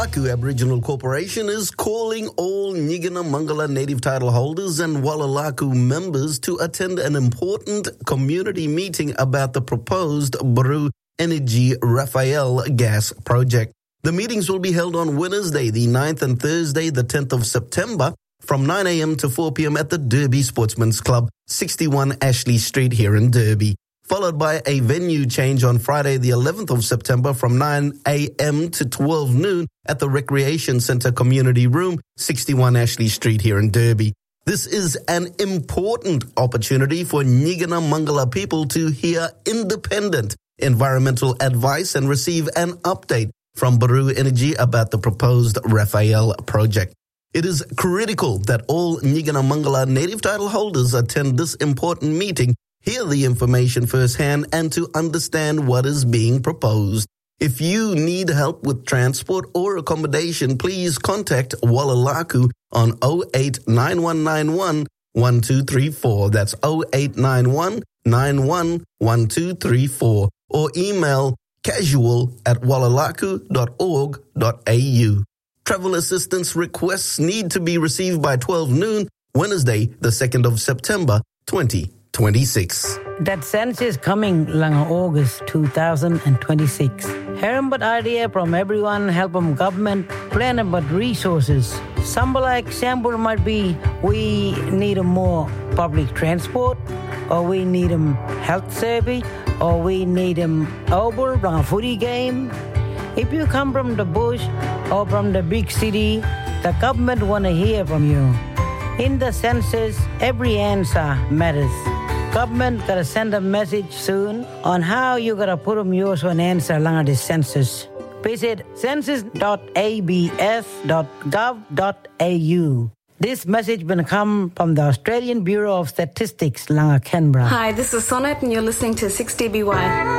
Walalaku Aboriginal Corporation is calling all Nyigina Mangala native title holders and Walalaku members to attend an important community meeting about the proposed Baru Energy Raphael gas project. The meetings will be held on Wednesday, the 9th and Thursday, the 10th of September from 9 a.m. to 4 p.m. at the Derby Sportsman's Club, 61 Ashley Street here in Derby, followed by a venue change on Friday, the 11th of September from 9 a.m. to 12 noon at the Recreation Centre Community Room, 61 Ashley Street here in Derby. This is an important opportunity for Nyigina Mangala people to hear independent environmental advice and receive an update from Baru Energy about the proposed Raphael project. It is critical that all Nyigina Mangala native title holders attend this important meeting, hear the information firsthand, and to understand what is being proposed. If you need help with transport or accommodation, please contact Walalaku on 089191 1234. That's 0891 91 1234. Or email casual@walalaku.org.au. Travel assistance requests need to be received by 12 noon, Wednesday, the 2nd of September, 2026. That census is coming lang August 2026. Hearing about idea from everyone, help from government, plan about resources. Some example might be we need a more public transport, or we need a health survey, or we need a over from a footy game. If you come from the bush or from the big city, the government want to hear from you. In the census, every answer matters. Government gotta send a message soon on how you gotta put yours on answer along the census. Visit census.abs.gov.au. This message will come from the Australian Bureau of Statistics, Langa Canberra. Hi, this is Sonnet and you're listening to 6DBY.